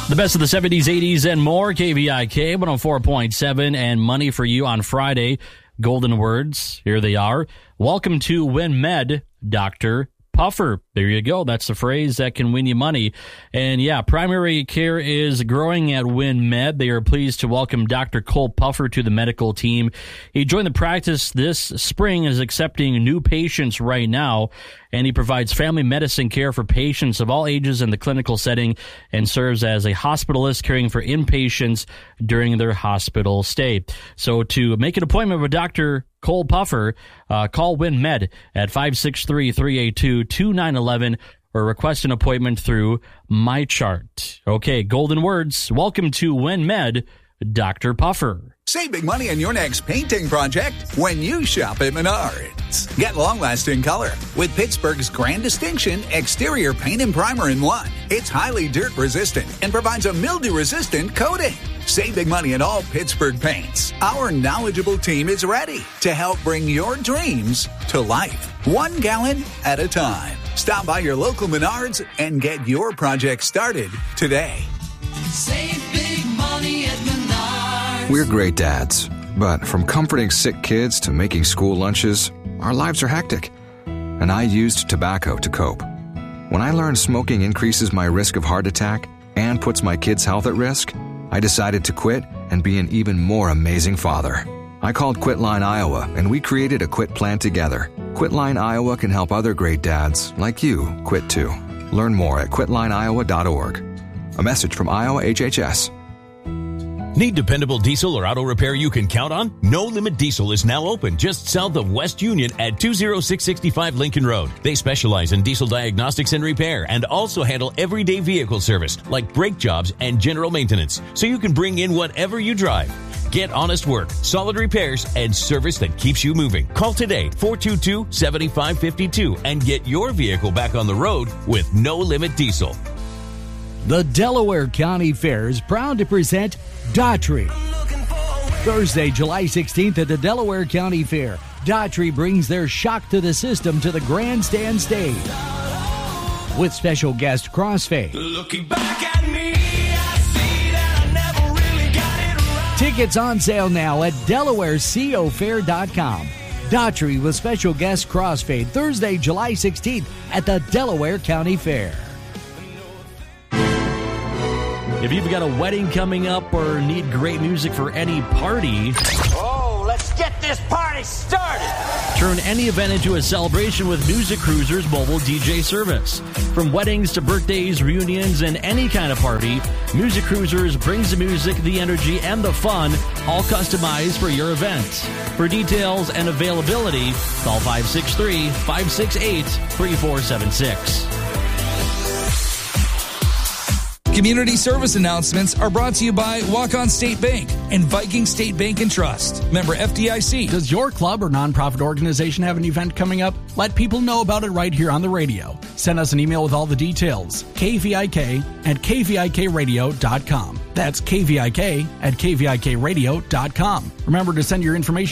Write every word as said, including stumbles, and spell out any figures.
The best of the seventies, eighties, and more. K V I K one oh four point seven, and money for you on Friday. Golden words. Here they are. Welcome to WinMed, Doctor Puffer. There you go. That's the phrase that can win you money. And yeah, primary care is growing at WinMed. They are pleased to welcome Doctor Cole Puffer to the medical team. He joined the practice this spring and is accepting new patients right now. And he provides family medicine care for patients of all ages in the clinical setting and serves as a hospitalist caring for inpatients during their hospital stay. So to make an appointment with Doctor Cole Puffer, uh, call WinMed at five six three, three eight two, two nine one one or request an appointment through MyChart. Okay, golden words. Welcome to WinMed, Doctor Puffer. Save big money on your next painting project when you shop at Menards. Get long-lasting color with Pittsburgh's Grand Distinction Exterior Paint and Primer in one. It's highly dirt-resistant and provides a mildew-resistant coating. Save big money on all Pittsburgh paints. Our knowledgeable team is ready to help bring your dreams to life, one gallon at a time. Stop by your local Menards and get your project started today. Save big money at Menards. We're great dads, but from comforting sick kids to making school lunches, our lives are hectic. And I used tobacco to cope. When I learned smoking increases my risk of heart attack and puts my kids' health at risk, I decided to quit and be an even more amazing father. I called Quitline Iowa, and we created a quit plan together. Quitline Iowa can help other great dads like you quit too. Learn more at quitline iowa dot org. A message from Iowa H H S. Need dependable diesel or auto repair you can count on? No Limit Diesel is now open just south of West Union at two oh six six five Lincoln Road. They specialize in diesel diagnostics and repair and also handle everyday vehicle service like brake jobs and general maintenance, so you can bring in whatever you drive. Get honest work, solid repairs, and service that keeps you moving. Call today, four two two, seven five five two, and get your vehicle back on the road with No Limit Diesel. The Delaware County Fair is proud to present Daughtry. Thursday, July sixteenth at the Delaware County Fair, Daughtry brings their shock to the system to the grandstand stage with special guest Crossfade. Looking back at me, I see that I never really got it right. Tickets on sale now at delaware co fair dot com. Daughtry with special guest Crossfade, Thursday, July sixteenth at the Delaware County Fair. If you've got a wedding coming up or need great music for any party, oh, let's get this party started. Turn any event into a celebration with Music Cruiser's mobile D J service. From weddings to birthdays, reunions, and any kind of party, Music Cruisers brings the music, the energy, and the fun, all customized for your event. For details and availability, call five six three, five six eight, three four seven six. Community service announcements are brought to you by Walk-On State Bank and Viking State Bank and Trust. Member F D I C. Does your club or nonprofit organization have an event coming up? Let people know about it right here on the radio. Send us an email with all the details. K V I K at K V I K radio dot com. That's K V I K at K V I K radio dot com. Remember to send your information